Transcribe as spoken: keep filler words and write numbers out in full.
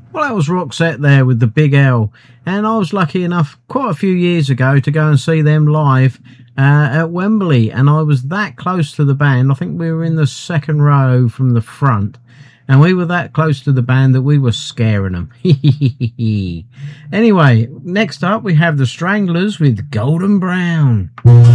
Well, that was Roxette there with the Big L, and I was lucky enough quite a few years ago to go and see them live uh, at Wembley, and I was that close to the band. I think we were in the second row from the front, and we were that close to the band that we were scaring them. Anyway, next up we have the Stranglers with Golden Brown.